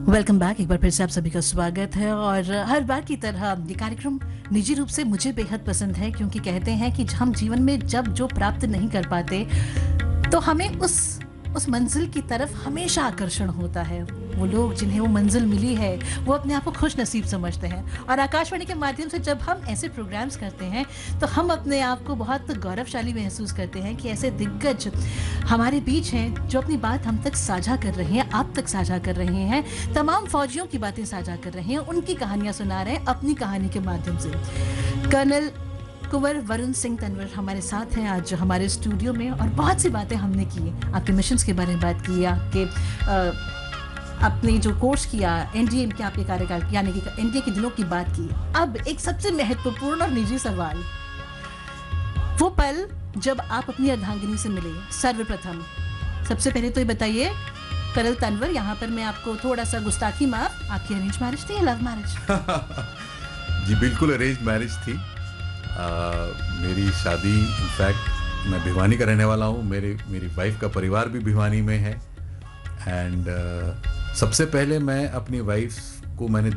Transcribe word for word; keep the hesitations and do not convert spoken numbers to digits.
Welcome back. एक बार फिर से आप सभी का स्वागत है और हर बार की तरह ये कार्यक्रम निजी रूप से मुझे बेहद पसंद है, क्योंकि कहते हैं कि हम जीवन में जब जो प्राप्त नहीं कर पाते तो हमें उस उस मंजिल की तरफ हमेशा आकर्षण होता है। वो लोग जिन्हें वो मंजिल मिली है वो अपने आप को खुश नसीब समझते हैं, और आकाशवाणी के माध्यम से जब हम ऐसे प्रोग्राम्स करते हैं तो हम अपने आप को बहुत गौरवशाली महसूस करते हैं कि ऐसे दिग्गज हमारे बीच हैं जो अपनी बात हम तक साझा कर रहे हैं, आप तक साझा कर रहे हैं, तमाम फौजियों की बातें साझा कर रहे हैं, उनकी कहानियां सुना रहे हैं अपनी कहानी के माध्यम से। कर्नल कुंवर वरुण सिंह तंवर हमारे साथ हैं आज हमारे स्टूडियो में, और बहुत सी बातें हमने की, आपके मिशंस के बारे में बात की, आपके अपने जो कोर्स किया एनडीए के आपके कार्यकाल यानी कि एनडीए के दिनों की बात की। अब एक सबसे महत्वपूर्ण और निजी सवाल, वो पल जब आप अपनी अर्धांगिनी से मिले सर्वप्रथम। सबसे पहले तो ये बताइए कर्नल तंवर, यहाँ पर मैं आपको थोड़ा सा गुस्ताखी माफ, आपकी अरेंज मैरिज थी या लव मैरिज? जी बिल्कुल अरेंज मैरिज थी। Uh, मेरी शादी इनफैक्ट मैं भिवानी का रहने वाला हूँ, मेरे मेरी वाइफ का परिवार भी भिवानी में है। एंड uh, सबसे पहले मैं अपनी वाइफ को मैंने